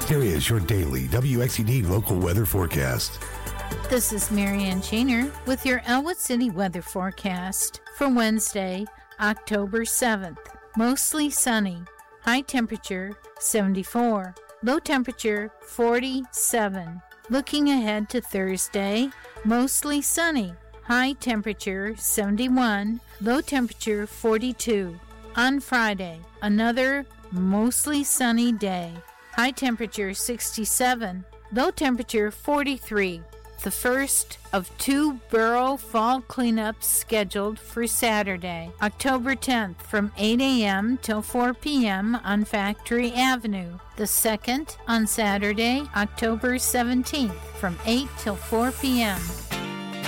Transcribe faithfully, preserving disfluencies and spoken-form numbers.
Here is your daily W X C D local weather forecast. This is Marianne Chainer with your Elwood City weather forecast for Wednesday, October seventh. Mostly sunny. High temperature seventy-four. Low temperature forty-seven. Looking ahead to Thursday, mostly sunny. High temperature seventy-one. Low temperature forty-two. On Friday, another mostly sunny day. High temperature sixty-seven. Low temperature forty-three. The first of two borough fall cleanups scheduled for Saturday, October tenth from eight a.m. till four p.m. on Factory Avenue. The second on Saturday, October seventeenth from eight till four p.m.